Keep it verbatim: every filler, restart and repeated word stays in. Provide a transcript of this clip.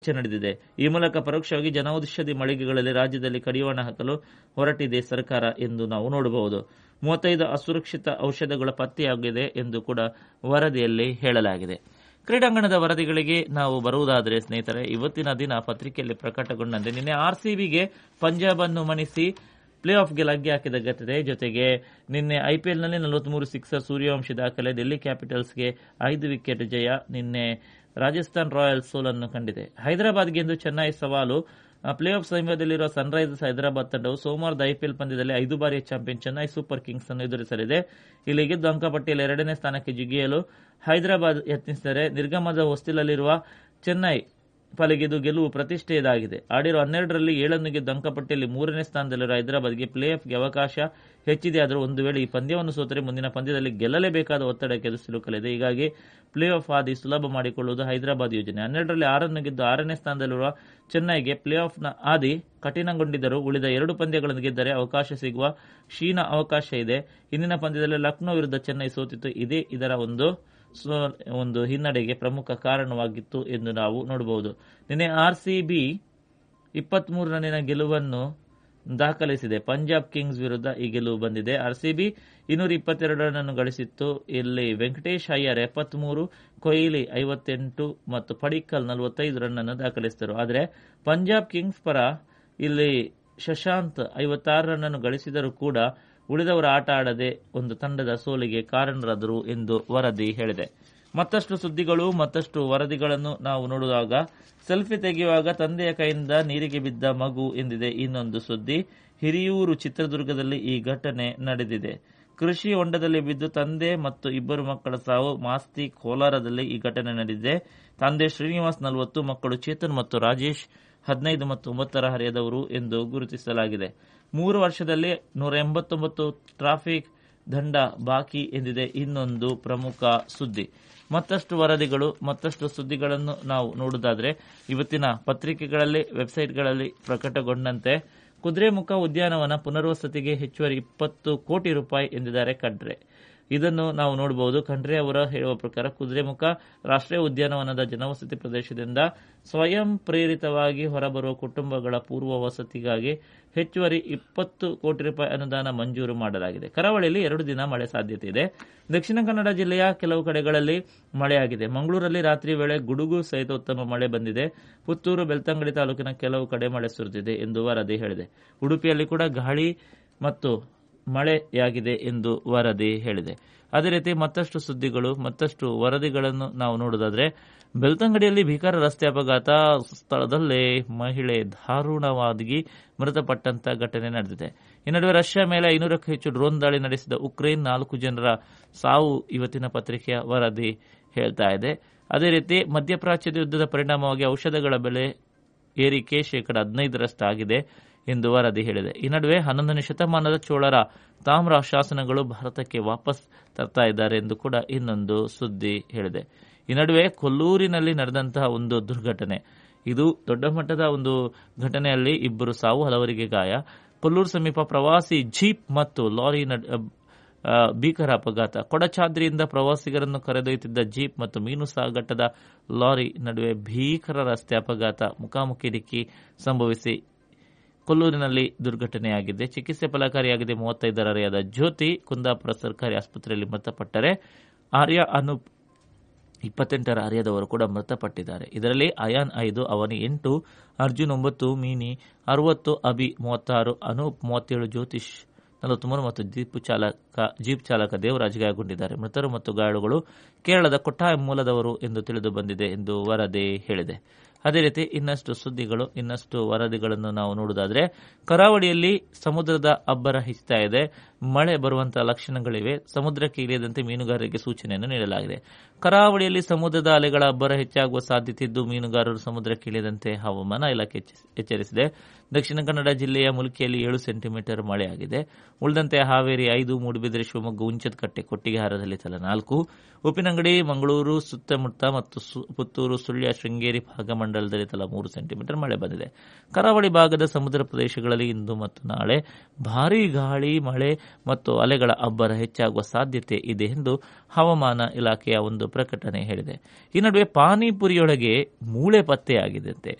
ಚರ್ಚೆ ನಡೆದಿದೆ. ಈ ಮೂಲಕ ಪರೋಕ್ಷವಾಗಿ ಜನೌಷಧಿ ಮಳಿಗೆಗಳಲ್ಲಿ ರಾಜ್ಯದಲ್ಲಿ ಕಡಿವಾಣ ಹಾಕಲು ಹೊರಟಿದೆ ಸರ್ಕಾರ ಎಂದು ನಾವು ನೋಡಬಹುದು. ಮೂವತ್ತೈದು ಅಸುರಕ್ಷಿತ ಔಷಧಗಳ ಪತ್ತೆಯಾಗಿದೆ ಎಂದು ಕೂಡ ವರದಿಯಲ್ಲಿ ಹೇಳಲಾಗಿದೆ. ಕ್ರೀಡಾಂಗಣದ ವರದಿಗಳಿಗೆ ನಾವು ಬರುವುದಾದರೆ ಸ್ನೇಹಿತರೆ, ಇವತ್ತಿನ ದಿನ ಪತ್ರಿಕೆಯಲ್ಲಿ ಪ್ರಕಟಗೊಂಡಂತೆ ನಿನ್ನೆ ಆರ್ಸಿಬಿಗೆ ಪಂಜಾಬ್ ಅನ್ನು ಮಣಿಸಿ ಪ್ಲೇ ಆಫ್ಗೆ ಲಗ್ಗೆ ಹಾಕಿದ ಘಟನೆ, ಜೊತೆಗೆ ನಿನ್ನೆ ಐಪಿಎಲ್ನಲ್ಲಿ ನಲವತ್ಮೂರು ಸಿಕ್ಸರ್ ಸೂರ್ಯವಂಶಿ ದಾಖಲೆ, ಡೆಲ್ಲಿ ಕ್ಯಾಪಿಟಲ್ಸ್ಗೆ ಐದು ವಿಕೆಟ್ ಜಯ. ನಿನ್ನೆ ರಾಜಸ್ಥಾನ್ ರಾಯಲ್ಸ್ ಸೋಲನ್ನು ಕಂಡಿದೆ. ಹೈದರಾಬಾದ್ಗೆ ಇಂದು ಚೆನ್ನೈ ಸವಾಲು. ಪ್ಲೇ ಆಫ್ ಸಮಯದಲ್ಲಿರುವ ಸನ್ರೈಸರ್ಸ್ ಹೈದರಾಬಾದ್ ತಂಡವು ಸೋಮವಾರದ ಐಪಿಎಲ್ ಪಂದ್ಯದಲ್ಲಿ ಐದು ಬಾರಿಯ ಚಾಂಪಿಯನ್ ಚೆನ್ನೈ ಸೂಪರ್ ಕಿಂಗ್ಸ್ ಅನ್ನು ಎದುರಿಸಲಿದೆ. ಇಲ್ಲಿ ಗೆದ್ದು ಅಂಕಪಟ್ಟಿಯಲ್ಲಿ ಎರಡನೇ ಸ್ಥಾನಕ್ಕೆ ಜಿಗಿಯಲು ಹೈದರಾಬಾದ್ ಯತ್ನಿಸಿದರೆ, ನಿರ್ಗಮದ ಹೊಸ್ತಿಲಲ್ಲಿರುವ ಚೆನ್ನೈ ಪಾಲಿಗೆ ಗೆಲುವು ಪ್ರತಿಷ್ಠೆಯದಾಗಿದೆ. ಆಡಿರುವ ಹನ್ನೆರಡರಲ್ಲಿ ಏಳನ್ನು ಗೆದ್ದು ಅಂಕಪಟ್ಟಿಯಲ್ಲಿ ಮೂರನೇ ಸ್ಥಾನದಲ್ಲಿರುವ ಹೈದರಾಬಾದ್ಗೆ ಪ್ಲೇ ಆಫ್ಗೆ ಅವಕಾಶ ಹೆಚ್ಚಿದೆ. ಆದರೂ ಒಂದು ವೇಳೆ ಈ ಪಂದ್ಯವನ್ನು ಸೋತರೆ ಮುಂದಿನ ಪಂದ್ಯದಲ್ಲಿ ಗೆಲ್ಲಲೇಬೇಕಾದ ಒತ್ತಡಕ್ಕೆ ಅದು ಸಿಲುಕಲಿದೆ. ಹೀಗಾಗಿ ಪ್ಲೇ ಆಫ್ ಹಾದಿ ಸುಲಭ ಮಾಡಿಕೊಳ್ಳುವುದು ಹೈದರಾಬಾದ್ ಯೋಜನೆ. ಹನ್ನೆರಡರಲ್ಲಿ ಆರನ್ನು ಗೆದ್ದು ಆರನೇ ಸ್ಥಾನದಲ್ಲಿರುವ ಚೆನ್ನೈಗೆ ಪ್ಲೇ ಆಫ್ನ ಹಾದಿ ಕಠಿಣಗೊಂಡಿದ್ದರೂ ಉಳಿದ ಎರಡು ಪಂದ್ಯಗಳನ್ನು ಗೆದ್ದರೆ ಅವಕಾಶ ಸಿಗುವ ಕ್ಷೀಣ ಅವಕಾಶ ಇದೆ. ಇಂದಿನ ಪಂದ್ಯದಲ್ಲಿ ಲಕ್ನೋ ವಿರುದ್ಧ ಚೆನ್ನೈ ಸೋತಿತ್ತು. ಇದೇ ಇದರ ಒಂದು ಒಂದು ಹಿನ್ನಡೆಗೆ ಪ್ರಮುಖ ಕಾರಣವಾಗಿತ್ತು ಎಂದು ನಾವು ನೋಡಬಹುದು. ನಿನ್ನೆ ಆರ್ಸಿಬಿ ಇಪ್ಪತ್ಮೂರು ರನ್ನಿನ ಗೆಲುವನ್ನು ದಾಖಲಿಸಿದೆ. ಪಂಜಾಬ್ ಕಿಂಗ್ಸ್ ವಿರುದ್ಧ ಈ ಗೆಲುವು ಬಂದಿದೆ. ಆರ್ಸಿಬಿ ಇನ್ನೂರ ಇಪ್ಪತ್ತೆರಡು ರನ್ ಅನ್ನು ಗಳಿಸಿತ್ತು. ಇಲ್ಲಿ ವೆಂಕಟೇಶ್ ಅಯ್ಯರ್ ಎಪ್ಪತ್ಮೂರು, ಕೊಹ್ಲಿ ಐವತ್ತೆಂಟು ಮತ್ತು ಪಡಿಕ್ಕಲ್ ನಲವತ್ತೈದು ರನ್ ಅನ್ನು ದಾಖಲಿಸಿದರು. ಆದರೆ ಪಂಜಾಬ್ ಕಿಂಗ್ಸ್ ಪರ ಇಲ್ಲಿ ಶಶಾಂತ್ ಐವತ್ತಾರು ರನ್ ಅನ್ನು ಗಳಿಸಿದರೂ ಕೂಡ ಉಳಿದವರು ಆಟ ಆಡದೆ ಒಂದು ತಂಡದ ಸೋಲಿಗೆ ಕಾರಣರಾದರು ಎಂದು ವರದಿ ಹೇಳಿದೆ. ಮತ್ತಷ್ಟು ಸುದ್ದಿಗಳು, ಮತ್ತಷ್ಟು ವರದಿಗಳನ್ನು ನಾವು ನೋಡುವಾಗ, ಸೆಲ್ಫಿ ತೆಗೆಯುವಾಗ ತಂದೆಯ ಕೈಯಿಂದ ನೀರಿಗೆ ಬಿದ್ದ ಮಗು ಎಂದಿದೆ ಇನ್ನೊಂದು ಸುದ್ದಿ. ಹಿರಿಯೂರು ಚಿತ್ರದುರ್ಗದಲ್ಲಿ ಈ ಘಟನೆ ನಡೆದಿದೆ. ಕೃಷಿ ಹೊಂಡದಲ್ಲಿ ಬಿದ್ದು ತಂದೆ ಮತ್ತು ಇಬ್ಬರು ಮಕ್ಕಳ ಸಾವು. ಮಾಸ್ತಿ ಕೋಲಾರದಲ್ಲಿ ಈ ಘಟನೆ ನಡೆದಿದೆ. ತಂದೆ ಶ್ರೀನಿವಾಸ್ ನಲವತ್ತು, ಮಕ್ಕಳು ಚೇತನ್ ಮತ್ತು ರಾಜೇಶ್ ಹದಿನೈದು ಮತ್ತು ಒಂಬತ್ತರ ಹರೆಯದವರು ಎಂದು ಗುರುತಿಸಲಾಗಿದೆ. ಮೂರು ವರ್ಷದಲ್ಲಿ ನೂರ ಎಂಬತ್ತೊಂಬತ್ತು ಟ್ರಾಫಿಕ್ ದಂಡ ಬಾಕಿ ಎಂದಿದೆ ಇನ್ನೊಂದು ಪ್ರಮುಖ ಸುದ್ದಿ. ಮತ್ತಷ್ಟು ವರದಿಗಳು, ಮತ್ತಷ್ಟು ಸುದ್ದಿಗಳನ್ನು ನಾವು ನೋಡುವುದಾದರೆ, ಇವತ್ತಿನ ಪತ್ರಿಕೆಗಳಲ್ಲಿ, ವೆಬ್ಸೈಟ್ಗಳಲ್ಲಿ ಪ್ರಕಟಗೊಂಡಂತೆ ಕುದುರೆಮುಖ ಉದ್ಯಾನವನ ಪುನರ್ವಸತಿಗೆ ಹೆಚ್ಚುವರಿ ಇಪ್ಪತ್ತು ಕೋಟಿ ರೂಪಾಯಿ ಎಂದಿದ್ದಾರೆ ಖಂಡ್ರೆ. ಇದನ್ನು ನಾವು ನೋಡಬಹುದು. ಖಂಡ್ರೆ ಅವರ ಹೇಳುವ ಪ್ರಕಾರ ಕುದುರೆಮುಖ ರಾಷ್ಟ್ರೀಯ ಉದ್ಯಾನವನದ ಜನವಸತಿ ಪ್ರದೇಶದಿಂದ ಸ್ವಯಂ ಪ್ರೇರಿತವಾಗಿ ಹೊರಬರುವ ಕುಟುಂಬಗಳ ಪೂರ್ವ ವಸತಿಗಾಗಿ ಹೆಚ್ಚುವರಿ ಇಪ್ಪತ್ತು ಕೋಟಿ ರೂಪಾಯಿ ಅನುದಾನ ಮಂಜೂರು ಮಾಡಲಾಗಿದೆ. ಕರಾವಳಿಯಲ್ಲಿ ಎರಡು ದಿನ ಮಳೆ ಸಾಧ್ಯತೆ ಇದೆ. ದಕ್ಷಿಣ ಕನ್ನಡ ಜಿಲ್ಲೆಯ ಕೆಲವು ಕಡೆಗಳಲ್ಲಿ ಮಳೆಯಾಗಿದೆ. ಮಂಗಳೂರಲ್ಲಿ ರಾತ್ರಿ ವೇಳೆ ಗುಡುಗು ಸಹಿತ ಉತ್ತಮ ಮಳೆ ಬಂದಿದೆ. ಪುತ್ತೂರು, ಬೆಳ್ತಂಗಡಿ ತಾಲೂಕಿನ ಕೆಲವು ಕಡೆ ಮಳೆ ಸುರಿದಿದೆ ಎಂದು ವರದಿ ಹೇಳಿದೆ. ಉಡುಪಿಯಲ್ಲಿ ಕೂಡ ಗಾಳಿ ಮತ್ತು ಮಳೆಯಾಗಿದೆ ಎಂದು ವರದಿ ಹೇಳಿದೆ. ಅದೇ ರೀತಿ ಮತ್ತಷ್ಟು ಸುದ್ದಿಗಳು, ಮತ್ತಷ್ಟು ವರದಿಗಳನ್ನು ನಾವು ನೋಡುವುದಾದರೆ, ಬೆಳ್ತಂಗಡಿಯಲ್ಲಿ ಭೀಕರ ರಸ್ತೆ ಅಪಘಾತ, ಸ್ಥಳದಲ್ಲೇ ಮಹಿಳೆ ದಾರುಣವಾಗಿ ಮೃತಪಟ್ಟಂತ ಘಟನೆ ನಡೆದಿದೆ. ಈ ನಡುವೆ ರಷ್ಯಾ ಮೇಲೆ ಐನೂರಕ್ಕೂ ಹೆಚ್ಚು ಡ್ರೋನ್ ದಾಳಿ ನಡೆಸಿದ ಉಕ್ರೇನ್, ನಾಲ್ಕು ಜನರ ಸಾವು ಇವತ್ತಿನ ಪತ್ರಿಕೆಯ ವರದಿ ಹೇಳ್ತಾ ಇದೆ. ಅದೇ ರೀತಿ ಮಧ್ಯಪ್ರಾಚ್ಯದ ಯುದ್ಧದ ಪರಿಣಾಮವಾಗಿ ಔಷಧಗಳ ಬೆಲೆ ಏರಿಕೆ ಶೇಕಡ ಹದಿನೈದರಷ್ಟು ಆಗಿದೆ ಎಂದು ವರದಿ ಹೇಳಿದೆ. ಈ ನಡುವೆ ಹನ್ನೊಂದನೇ ಶತಮಾನದ ಚೋಳರ ತಾಮ್ರ ಶಾಸನಗಳು ಭಾರತಕ್ಕೆ ವಾಪಸ್ ತರ್ತಾ ಇದ್ದಾರೆ ಎಂದು ಕೂಡ ಇನ್ನೊಂದು ಸುದ್ದಿ ಹೇಳಿದೆ. ಈ ನಡುವೆ ಕೊಲ್ಲೂರಿನಲ್ಲಿ ನಡೆದಂತಹ ಒಂದು ದುರ್ಘಟನೆ, ಇದು ದೊಡ್ಡ ಮಟ್ಟದ ಒಂದು ಘಟನೆಯಲ್ಲಿ ಇಬ್ಬರು ಸಾವು, ಹಲವರಿಗೆ ಗಾಯ. ಕೊಲ್ಲೂರು ಸಮೀಪ ಪ್ರವಾಸಿ ಜೀಪ್ ಮತ್ತು ಲಾರಿ ಭೀಕರ ಅಪಘಾತ. ಕೊಡಚಾದ್ರಿಯಿಂದ ಪ್ರವಾಸಿಗರನ್ನು ಕರೆದೊಯ್ಯುತ್ತಿದ್ದ ಜೀಪ್ ಮತ್ತು ಮೀನು ಸಾಗಾಟದ ಲಾರಿ ನಡುವೆ ಭೀಕರ ರಸ್ತೆ ಅಪಘಾತ, ಮುಖಾಮುಖಿ ಡಿಕ್ಕಿ ಸಂಭವಿಸಿ ಕೊಲ್ಲೂರಿನಲ್ಲಿ ದುರ್ಘಟನೆಯಾಗಿದೆ. ಚಿಕಿತ್ಸೆ ಫಲಕಾರಿಯಾಗಿದೆ. ಮೂವತ್ತೈದರ ಹರೆಯದ ಜ್ಯೋತಿ ಕುಂದಾಪುರ ಸರ್ಕಾರಿ ಆಸ್ಪತ್ರೆಯಲ್ಲಿ ಮೃತಪಟ್ಟರೆ, ಆರ್ಯ ಅನೂಪ್ ಇಪ್ಪತ್ತೆಂಟರ ಹರೆಯದವರು ಕೂಡ ಮೃತಪಟ್ಟಿದ್ದಾರೆ. ಇದರಲ್ಲಿ ಅಯಾನ್ ಐದು, ಅವನಿ ಎಂಟು, ಅರ್ಜುನ್ ಒಂಬತ್ತು, ಮೀನಿ ಅರವತ್ತು, ಅಭಿ ಮೂವತ್ತಾರು, ಅನೂಪ್ ಮೂವತ್ತೇಳು, ಜ್ಯೋತಿಷ್ ನಲವತ್ಮೂರು ಮತ್ತು ಜೀಪ್ ಚಾಲಕ ಜೀಪ್ ಚಾಲಕ ದೇವರಾಜ್ ಗಾಯಗೊಂಡಿದ್ದಾರೆ. ಮೃತರು ಮತ್ತು ಗಾಯಾಳುಗಳು ಕೇರಳದ ಕೊಟ್ಟಾಯ ಮೂಲದವರು ಎಂದು ತಿಳಿದು ಬಂದಿದೆ ಎಂದು ವರದಿ ಹೇಳಿದೆ. ಅದೇ ರೀತಿ ಇನ್ನಷ್ಟು ಸುದ್ದಿಗಳು, ಇನ್ನಷ್ಟು ವರದಿಗಳನ್ನು ನಾವು ನೋಡುವುದಾದರೆ, ಕರಾವಳಿಯಲ್ಲಿ ಸಮುದ್ರದ ಅಬ್ಬರ ಹೆಚ್ಚುತ್ತಾ ಇದೆ. ಮಳೆ ಬರುವಂತಹ ಲಕ್ಷಣಗಳಿವೆ. ಸಮುದ್ರಕ್ಕೆ ಇಳಿಯದಂತೆ ಮೀನುಗಾರರಿಗೆ ಸೂಚನೆಯನ್ನು ನೀಡಲಾಗಿದೆ. ಕರಾವಳಿಯಲ್ಲಿ ಸಮುದ್ರದ ಅಲೆಗಳ ಅಬ್ಬರ ಹೆಚ್ಚಾಗುವ ಸಾಧ್ಯತೆ ಇದ್ದು ಮೀನುಗಾರರು ಸಮುದ್ರಕ್ಕೆ ಇಳಿಯದಂತೆ ಹವಾಮಾನ ಇಲಾಖೆ ಎಚ್ಚರಿಸಿದೆ. ದಕ್ಷಿಣ ಕನ್ನಡ ಜಿಲ್ಲೆಯ ಮುಲ್ಕಿಯಲ್ಲಿ ಏಳು ಸೆಂಟಿಮೀಟರ್ ಮಳೆಯಾಗಿದೆ. ಉಳಿದಂತೆ ಹಾವೇರಿ ಐದು, ಮೂಡಿಬಿದ್ರೆ ಮೂಡುಬಿದಿರೆ, ಶಿವಮೊಗ್ಗ, ಹುಂಚದಕಟ್ಟೆ, ಕೊಟ್ಟಿಗೆಹಾರದಲ್ಲಿ ತಲಾ ನಾಲ್ಕು, ಉಪ್ಪಿನಂಗಡಿ, ಮಂಗಳೂರು ಸುತ್ತಮುತ್ತ ಮತ್ತು ಪುತ್ತೂರು, ಸುಳ್ಯ, ಶೃಂಗೇರಿ ಭಾಗಮಂಡಲದಲ್ಲಿ ತಲಾ ಮೂರು ಸೆಂಟಿಮೀಟರ್ ಮಳೆ ಬಂದಿದೆ. ಕರಾವಳಿ ಭಾಗದ ಸಮುದ್ರ ಪ್ರದೇಶಗಳಲ್ಲಿ ಇಂದು ಮತ್ತು ನಾಳೆ ಭಾರೀ ಗಾಳಿ, ಮಳೆ ಮತ್ತು ಅಲೆಗಳ ಅಬ್ಬರ ಹೆಚ್ಚಾಗುವ ಸಾಧ್ಯತೆ ಇದೆ ಎಂದು ಹವಾಮಾನ ಇಲಾಖೆಯ ಒಂದು ಪ್ರಕಟಣೆ ಹೇಳಿದೆ. ಈ ನಡುವೆ ಪಾನಿಪುರಿಯೊಳಗೆ ಮೂಳೆ ಪತ್ತೆಯಾಗಿದೆಯಂತೆ.